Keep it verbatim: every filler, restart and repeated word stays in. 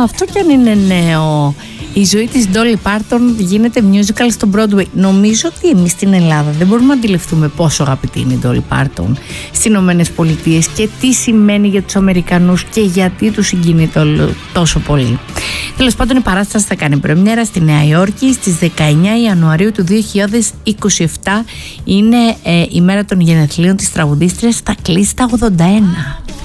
αυτό κι αν είναι νέο. Η ζωή της Dolly Parton γίνεται musical στο Broadway. Νομίζω ότι εμείς στην Ελλάδα δεν μπορούμε να αντιληφθούμε πόσο αγαπητή είναι η Dolly Parton στις Ηνωμένες Πολιτείες και τι σημαίνει για τους Αμερικανούς και γιατί τους συγκινεί τόσο πολύ. Τέλος πάντων, η παράσταση θα κάνει πρεμιέρα στη Νέα Υόρκη στις δεκαεννιά Ιανουαρίου του δύο χιλιάδες είκοσι επτά. Είναι ε, η μέρα των γενεθλίων της τραγουδίστριας, θα κλείσει τα ογδόντα ένα.